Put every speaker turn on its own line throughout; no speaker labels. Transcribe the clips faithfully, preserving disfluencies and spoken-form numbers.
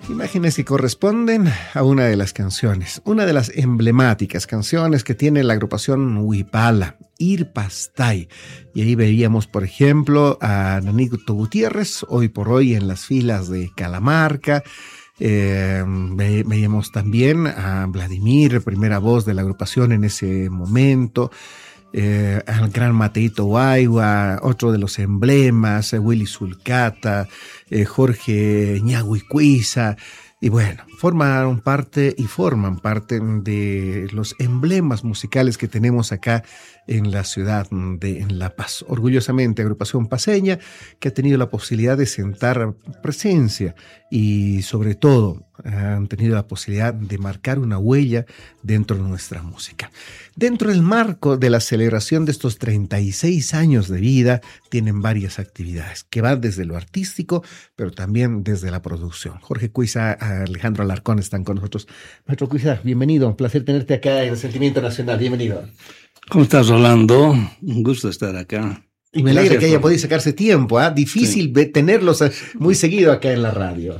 Imágenes que corresponden a una de las canciones, una de las emblemáticas canciones que tiene la agrupación Huipala, Irpastay. Y ahí veíamos, por ejemplo, a Nanito Gutiérrez, hoy por hoy en las filas de Calamarca. Eh, ve, veíamos también a Vladimir, primera voz de la agrupación en ese momento. Eh, al gran Mateito Guaigua, otro de los emblemas, eh, Willy Sulcata, eh, Jorge Ñahuicuiza, y bueno, formaron parte y forman parte de los emblemas musicales que tenemos acá en la ciudad de en La Paz. Orgullosamente, agrupación paceña que ha tenido la posibilidad de sentar presencia y sobre todo han tenido la posibilidad de marcar una huella dentro de nuestra música. Dentro del marco de la celebración de estos treinta y seis años de vida, tienen varias actividades que van desde lo artístico, pero también desde la producción. Jorge Cuiza, Alejandro Alarcón están con nosotros. Maestro Cuiza, bienvenido, un placer tenerte acá en el Sentimiento Nacional, bienvenido.
¿Cómo estás, Rolando? Un gusto estar acá.
Y me alegra que haya podido sacarse tiempo, ¿eh? Difícil sí. tenerlos muy seguido acá en la radio.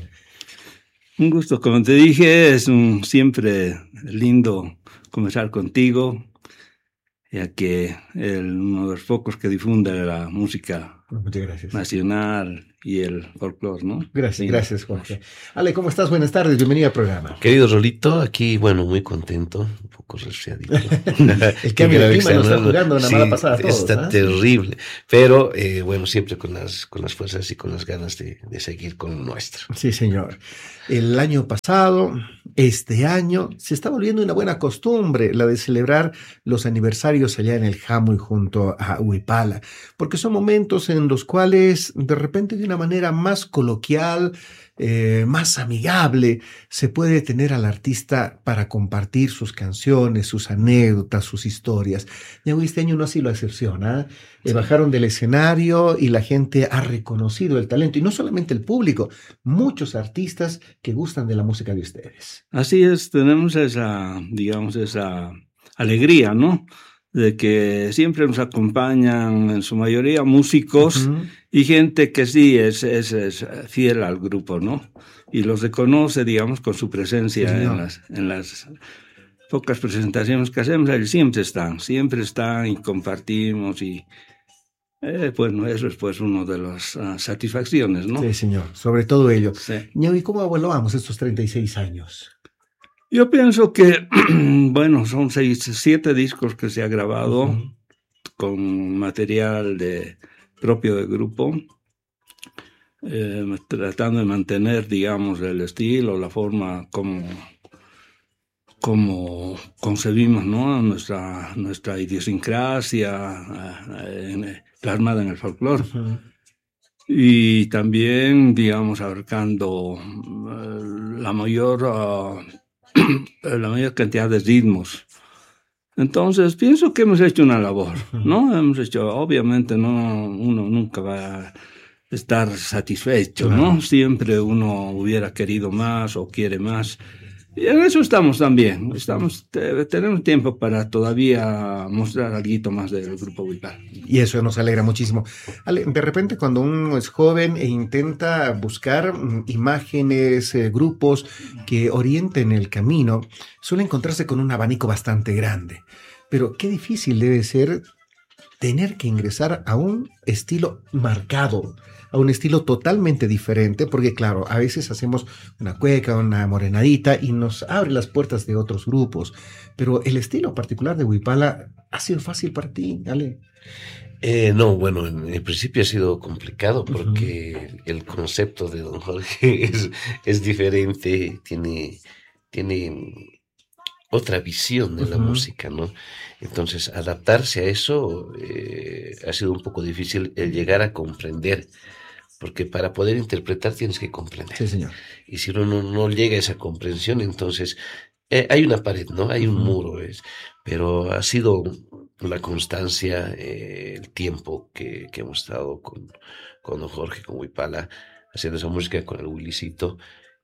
Un gusto, como te dije, es un, siempre lindo conversar contigo, ya que el, uno de los pocos que difunde la música nacional y el folclore, ¿no?
Gracias, sí. gracias, Jorge. Ale, ¿cómo estás? Buenas tardes, bienvenido al programa.
Querido Rolito, aquí, bueno, muy contento, un poco resfriadito.
El cambio de clima nos está jugando una sí, mala pasada a todos.
Está ¿eh? terrible, pero eh, bueno, siempre con las, con las fuerzas y con las ganas de, de seguir con lo nuestro.
Sí, señor. El año pasado, este año, se está volviendo una buena costumbre la de celebrar los aniversarios allá en el Jamui junto a Huipala, porque son momentos en los cuales de repente de una manera más coloquial, eh, más amigable, se puede tener al artista para compartir sus canciones, sus anécdotas, sus historias. Ya este año no ha sido la excepción, ¿eh? Sí. Bajaron del escenario y la gente ha reconocido el talento, y no solamente el público, muchos artistas que gustan de la música de ustedes.
Así es, tenemos esa, digamos, esa alegría, ¿no? De que siempre nos acompañan en su mayoría músicos uh-huh. y gente que sí es, es, es fiel al grupo, ¿no? Y los reconoce, digamos, con su presencia sí, en, las, en las pocas presentaciones que hacemos. Ellos siempre están, siempre están y compartimos y eh, bueno, eso es pues uno de las uh, satisfacciones, ¿no?
Sí, señor, sobre todo ello.
Sí.
¿Y cómo evaluamos estos treinta y seis años?
Yo pienso que, bueno, son seis, siete discos que se ha grabado uh-huh. con material de, propio del grupo, eh, tratando de mantener, digamos, el estilo, la forma como, como concebimos, ¿no? Nuestra, nuestra idiosincrasia eh, plasmada en el folclore. Uh-huh. Y también, digamos, abarcando eh, la mayor... Uh, la mayor cantidad de ritmos. Entonces, pienso que hemos hecho una labor, ¿no? Hemos hecho, obviamente, no, uno nunca va a estar satisfecho, ¿no? Claro. Siempre uno hubiera querido más o quiere más. Y en eso estamos también. Estamos, te, tenemos tiempo para todavía mostrar algo más del grupo Huipala.
Y eso nos alegra muchísimo. Ale, de repente cuando uno es joven e intenta buscar imágenes, eh, grupos que orienten el camino, suele encontrarse con un abanico bastante grande. Pero qué difícil debe ser tener que ingresar a un estilo marcado, a un estilo totalmente diferente, porque claro, a veces hacemos una cueca, una morenadita y nos abre las puertas de otros grupos, pero el estilo particular de Huipala, ¿ha sido fácil para ti, Ale?
Eh, no, bueno, en, en principio ha sido complicado porque uh-huh. el concepto de don Jorge es, es diferente, tiene, tiene otra visión de uh-huh. la música, ¿no? Entonces, adaptarse a eso eh, ha sido un poco difícil el llegar a comprender, porque para poder interpretar tienes que comprender.
Sí, señor.
Y si uno no, no llega a esa comprensión, entonces eh, hay una pared, ¿no? Hay un uh-huh. muro, ¿ves? Pero ha sido la constancia, eh, el tiempo que, que hemos estado con, con don Jorge, con Huipala, haciendo esa música con el Willycito,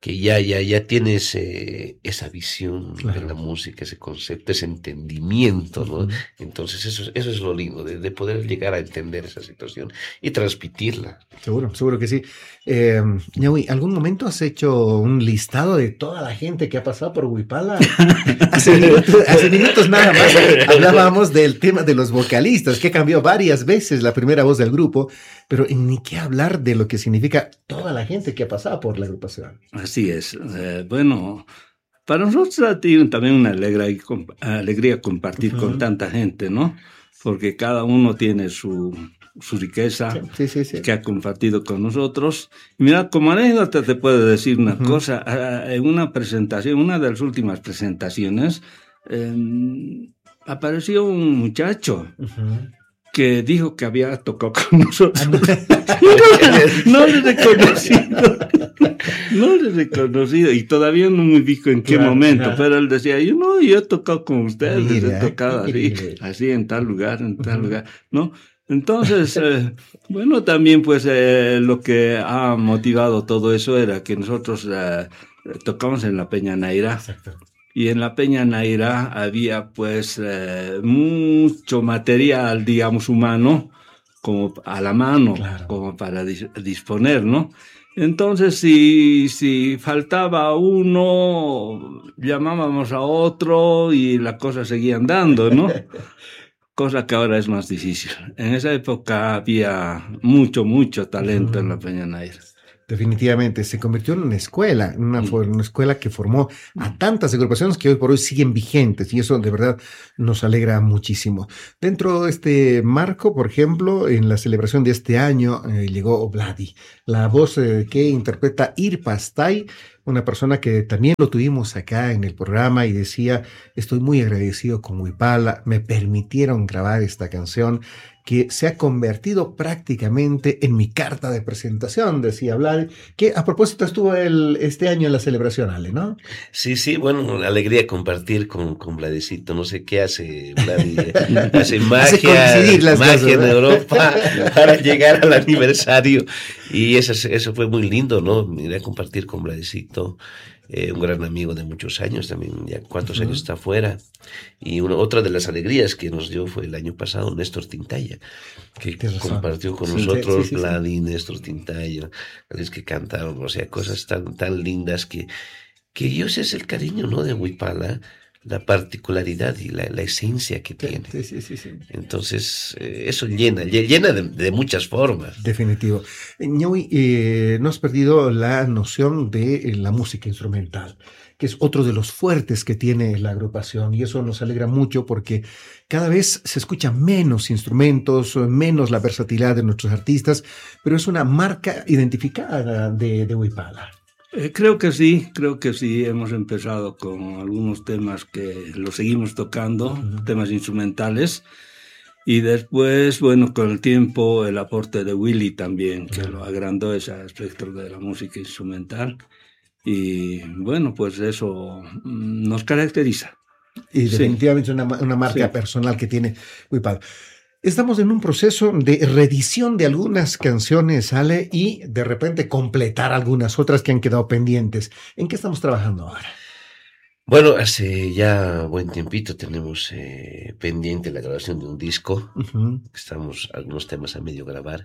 que ya, ya, ya tienes eh, esa visión
Claro.
de la música, ese concepto, ese entendimiento, ¿no?
Ujú.
Entonces eso, es- eso es lo lindo, de, de poder llegar a entender esa situación y transmitirla.
Seguro, seguro que sí. Eh, Ñahui, ¿algún momento has hecho un listado de toda la gente que ha pasado por Huipala? Hace minutos, hace minutos nada más hablábamos del tema de los vocalistas, que cambió varias veces la primera voz del grupo, pero ni qué hablar de lo que significa toda la gente que ha pasado por la agrupación.
Así es. Eh, bueno, para nosotros ha sido también una alegría, alegría compartir
Ujú.
con tanta gente, ¿no? Porque cada uno tiene su, su riqueza
Sí, sí, sí.
que ha compartido con nosotros. Y mira, como anécdota te puedo decir una
Ujú.
cosa. Ah, En una presentación, una de las últimas presentaciones, eh, apareció un muchacho
Ujú.
que dijo que había tocado con nosotros.
Ah,
No, no le he reconocido. No le he reconocido. Y todavía no me dijo en qué
Claro,
momento.
ajá.
Pero él decía, yo no, yo he tocado con ustedes.
Mira,
he tocado así,
mire.
así en tal lugar, en tal
Ujú.
lugar. ¿No? Entonces, eh, bueno, también pues eh, lo que ha motivado todo eso era que nosotros eh, tocamos en la Peña Naira.
Exacto.
Y en la Peña Naira había pues eh, mucho material, digamos, humano, como a la mano,
Claro.
como para dis- disponer, ¿no? Entonces, si, si faltaba uno, llamábamos a otro y la cosa seguía andando, ¿no? Cosa que ahora es más difícil. En esa época había mucho, mucho talento en la Peña Naira.
Definitivamente, se convirtió en una escuela, en una, for- una escuela que formó a tantas agrupaciones que hoy por hoy siguen vigentes y eso de verdad nos alegra muchísimo. Dentro de este marco, por ejemplo, en la celebración de este año eh, llegó Vladi, la voz eh, que interpreta Irpastay, una persona que también lo tuvimos acá en el programa y decía, estoy muy agradecido con Huipala, me permitieron grabar esta canción que se ha convertido prácticamente en mi carta de presentación, decía Vladi, que a propósito estuvo el, este año en la celebración, Ale, ¿no?
Sí, sí, bueno, la alegría compartir con, con Vladicito, no sé qué hace Vladi, hace magia,
coincidir las
magia
cosas,
en
¿no?
Europa para llegar al aniversario y eso, es- eso fue muy lindo, ¿no? Iré a compartir con Vladicito, eh, un gran amigo de muchos años, también ya cuántos
Ujú.
años está afuera y una, otra de las alegrías que nos dio fue el año pasado Néstor Tintaya, que
Tienes razón.
compartió con
Sí,
nosotros,
sí, sí, sí.
Vladi, Néstor Tintaya, es que cantaron, o sea, cosas tan, tan lindas que que Dios es el cariño, ¿no? De Huipala, la particularidad y la, la esencia que tiene.
Sí, sí, sí, sí.
Entonces, eh, eso llena, lle- llena de, de muchas formas.
Definitivo. Eh, Ñahui, eh, no has perdido la noción de eh, la música instrumental, que es otro de los fuertes que tiene la agrupación, y eso nos alegra mucho porque cada vez se escucha menos instrumentos, menos la versatilidad de nuestros artistas, pero es una marca identificada de, de Huipala.
Eh, creo que sí, creo que sí. Hemos empezado con algunos temas que los seguimos tocando,
Ujú.
temas instrumentales. Y después, bueno, con el tiempo, el aporte de Willy también, que
Claro.
lo agrandó ese espectro de la música instrumental. Y bueno, pues eso mm, nos caracteriza.
Y
Sí.
definitivamente es una, ma- una marca
Sí.
personal que tiene Huipala. Estamos en un proceso de reedición de algunas canciones, Ale, y de repente completar algunas otras que han quedado pendientes. ¿En qué estamos trabajando ahora?
Bueno, hace ya buen tiempito tenemos eh, pendiente la grabación de un disco.
Ujú.
Estamos algunos temas a medio grabar.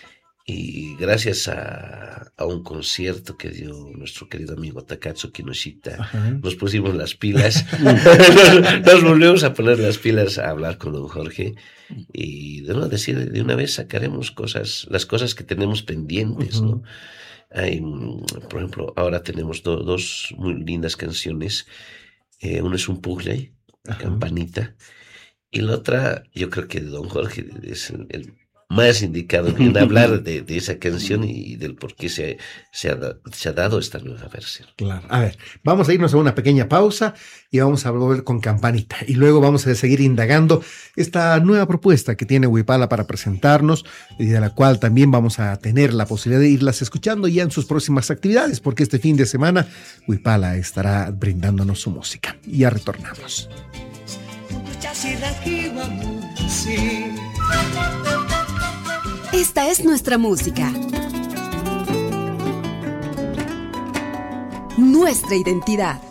Y gracias a, a un concierto que dio nuestro querido amigo Takatsu Kinoshita,
Ajá.
nos pusimos las pilas, nos, nos volvemos a poner las pilas a hablar con don Jorge y de no decir de una vez sacaremos cosas, las cosas que tenemos pendientes,
Ujú.
¿no? Hay, mm, por ejemplo, ahora tenemos do- dos muy lindas canciones. Eh, uno es un puzzle,
Ajá.
Campanita, y la otra, yo creo que don Jorge es el, el más indicado en hablar de, de esa canción y del por qué se, se, ha, da- se ha dado esta nueva versión.
Claro. A ver, vamos a irnos a una pequeña pausa y vamos a volver con Campanita. Y luego vamos a seguir indagando esta nueva propuesta que tiene Huipala para presentarnos y de la cual también vamos a tener la posibilidad de irlas escuchando ya en sus próximas actividades, porque este fin de semana Huipala estará brindándonos su música. Y ya retornamos.
Esta es nuestra música. nuestra identidad.